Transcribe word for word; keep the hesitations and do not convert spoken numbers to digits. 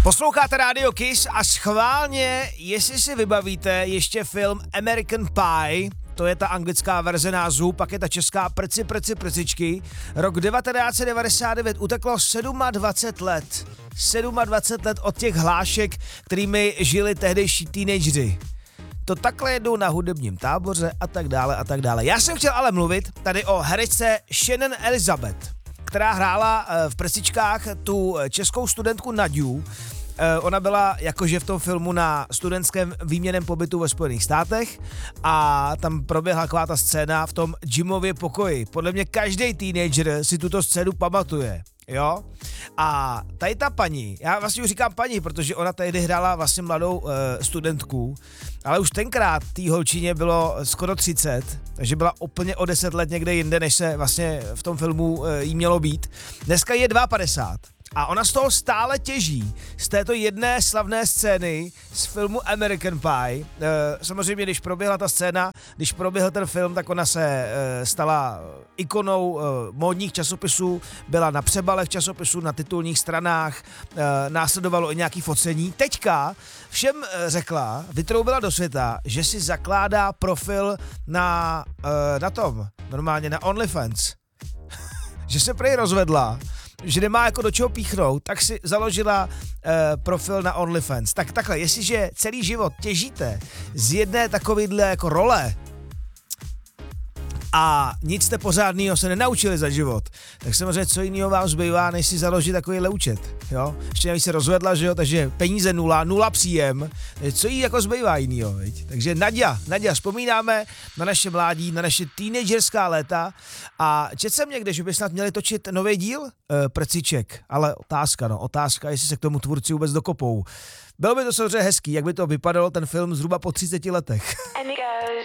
Posloucháte Radio Kiss a schválně, jestli si vybavíte ještě film American Pie, to je ta anglická verze názvu, pak je ta česká Prci, prci, prcičky. Rok devatenáct set devadesát devět, uteklo dvacet sedm let. dvacet sedm let od těch hlášek, kterými žili tehdejší teenageři. To takhle jedou na hudebním táboře a tak dále a tak dále. Já jsem chtěl ale mluvit tady o herečce Shannon Elizabeth, která hrála v Prcičkách tu českou studentku Naďu. Ona byla jakože v tom filmu na studentském výměnném pobytu ve Spojených státech a tam proběhla taková ta scéna v tom Jimově pokoji. Podle mě každý teenager si tuto scénu pamatuje, jo? A tady ta paní, já vlastně už říkám paní, protože ona tady hrála vlastně mladou uh, studentku, ale už tenkrát té holčině bylo skoro třicet, takže byla úplně o deset let někde jinde, než se vlastně v tom filmu uh, jí mělo být. Dneska je padesát dva. A ona z toho stále těží, z této jedné slavné scény z filmu American Pie. E, samozřejmě, když proběhla ta scéna, když proběhl ten film, tak ona se e, stala ikonou e, módních časopisů, byla na přebalech časopisů, na titulních stranách, e, následovalo i nějaký focení. Teďka všem e, řekla, vytroubila do světa, že si zakládá profil na, e, na tom, normálně na OnlyFans. Že se prej rozvedla, že nemá jako do čeho píchnout, tak si založila e, profil na OnlyFans. Tak takhle, jestliže celý život těžíte z jedné takovýhle jako role a nic jste pořádnýho se nenaučili za život, tak samozřejmě co jiného vám zbývá, než si založit takovýhle účet, jo? Ještě navíc se rozvedla, že jo, takže peníze nula, nula příjem, takže co jí jako zbývá jinýho, viď? Takže Naďa, Naďa, vzpomínáme na naše mládí, na naše teenagerská léta a četl jsem někde, že by snad měli točit nový díl e, Prciček, ale otázka, no, otázka, jestli se k tomu tvůrci vůbec dokopou. Bylo by to samozřejmě hezký, jak by to vypadalo ten film zhruba po třiceti letech.